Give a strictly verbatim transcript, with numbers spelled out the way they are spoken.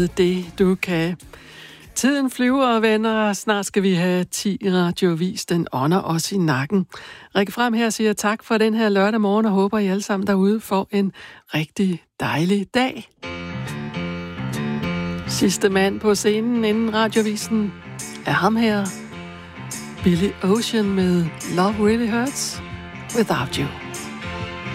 det, du kan. Tiden flyver, venner. Snart skal vi have ti radiovis. Den ånder os i nakken. Rikke Frem her siger tak for den her lørdag morgen, og håber, I alle sammen derude får en rigtig dejlig dag. Sidste mand på scenen inden radiovisen er ham her. Billy Ocean med Love Really Hurts Without You.